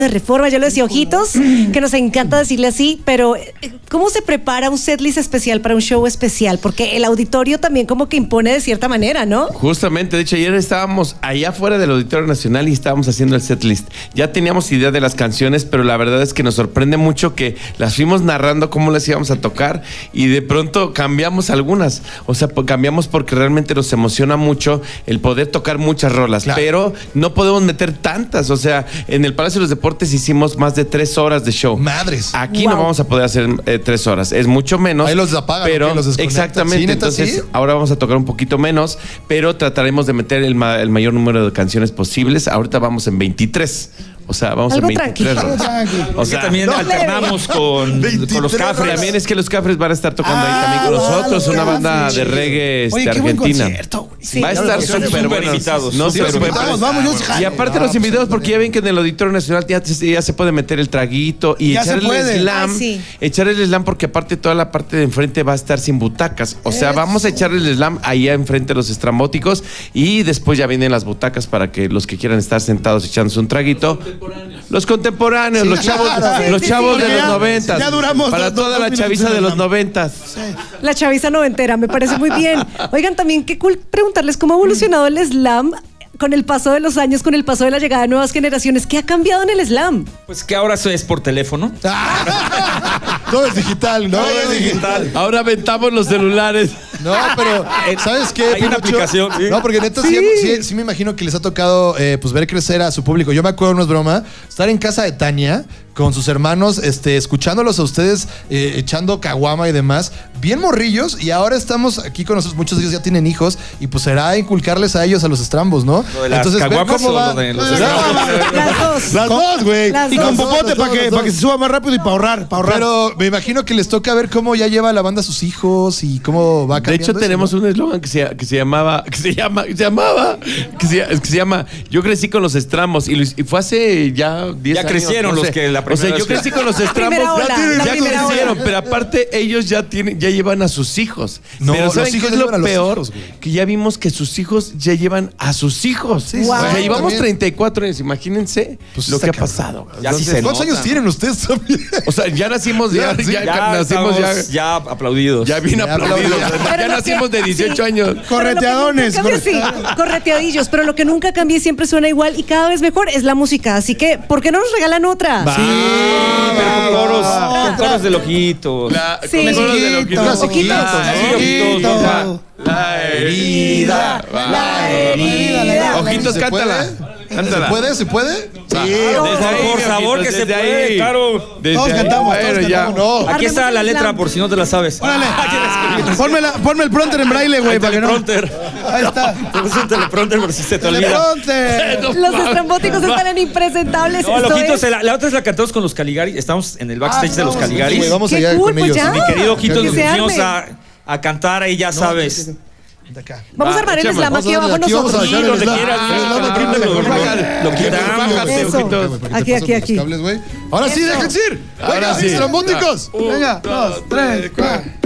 de Reforma, yo lo decía, Ojitos, que nos encanta decirle así, pero ¿cómo se prepara un setlist especial para un show especial? Porque el auditorio también como que impone de cierta manera, ¿no? Justamente, de hecho, ayer estábamos allá afuera del Auditorio Nacional y estábamos haciendo el setlist. Ya teníamos idea de las canciones, pero la verdad es que nos sorprende mucho que las fuimos narrando cómo las íbamos a tocar y de pronto cambiamos algunas. O sea, cambiamos porque realmente nos emociona mucho el poder tocar muchas rolas, claro, pero no podemos meter tantas. O sea, en el Palacio de los Deportes hicimos más de 3 horas de show. Madres. Aquí no vamos a poder hacer 3 horas. Es mucho menos. Ahí los apagan, pero los desconectan. exactamente. ¿Sí, entonces, sí? ahora vamos a tocar un poquito menos, pero trataremos de meter el mayor número de canciones posibles. Ahorita vamos en 23. O sea, vamos algo en 23. O sea, también alternamos con los Cafres. También es que los Cafres van a estar tocando ahí también con nosotros. Una banda de reggae argentina. Va a estar súper bueno. No se puede. Y aparte los invitados, porque ya ven que en el Auditorio Nacional ya se puede meter el traguito y echar el slam. Echar el slam porque aparte toda la parte de enfrente va a estar sin butacas. O sea, vamos a echar el slam ahí enfrente de los estrambóticos y después ya vienen las butacas para que los que quieran estar sentados echándose un traguito. Los contemporáneos, los chavos de los 90. Ya duramos. Para toda la chaviza de los 90. Sí. La chaviza noventera, me parece muy bien. Oigan, también qué cool preguntarles cómo ha evolucionado el slam con el paso de los años, con el paso de la llegada de nuevas generaciones. ¿Qué ha cambiado en el slam? Pues que ahora eso es por teléfono. Todo es digital, ¿no? Todo es digital. Ahora aventamos los celulares. No, pero ¿sabes qué? Hay una aplicación. ¿Sí? No, porque neta sí me imagino que les ha tocado pues ver crecer a su público. Yo me acuerdo, no es broma, estar en casa de Tania con sus hermanos, escuchándolos a ustedes, echando caguama y demás, bien morrillos, y ahora estamos aquí con nosotros, muchos de ellos ya tienen hijos, y pues será inculcarles a ellos a los estrambos, ¿no? Entonces, ver cómo va. Las dos. Las dos, güey. Y con popote para que se suba más rápido y para ahorrar. Pero me imagino que les toca ver cómo ya lleva la banda a sus hijos y cómo va cambiando. De hecho, tenemos un eslogan que se llama Yo crecí con los estrambos y fue hace ya 10 años. Ya crecieron los que la primera yo crecí con los estrambos. Ya crecieron, pero aparte ellos ya llevan a sus hijos. No, pero ¿saben los hijos qué es lo llevan a los peor? hijos, que ya vimos que sus hijos ya llevan a sus hijos. Sí, wow. O sea, llevamos también. 34 años. Imagínense Pues lo está que ha cabrón. pasado. Ya sí se ¿Cuántos nota. años tienen ustedes también? O sea, ya nacimos, ya nacimos ya aplaudidos. ya bien aplaudidos. Ya nacimos de 18 años. Correteadones. Correteadillos, pero lo que nunca cambia y siempre suena igual y cada vez mejor es la música. Así que, ¿por qué no nos regalan otra? Con coros de Ojitos. Sí. Con coros de Ojitos. La herida. Ojitos, cántala. ¿Se puede? Sí. Por favor, que se puede, claro. Todos cantamos. No. Aquí está la letra por si no te la sabes. Órale. Ponme el pronter en braille, güey, para que no. Ahí está. Te puse un teleprompter por si se te olvida. Teleprompter. Los estrambóticos están en impresentables. No, Esto Ojitos, es- la otra es la cantamos con los Caligaris. Estamos en el backstage de los Caligaris. Güey, vamos Qué allá cool, con pues ellos. ya. Mi querido Ojitos, Que nos se pusimos arme. a cantar ahí, ya sabes. Vamos a armar el slam aquí abajo nosotros. Sí, donde quieras. Lo quitamos. Eso. Aquí. Ahora sí, déjense ir. Ahora sí. Estrambóticos. Venga, 2, 3, 4.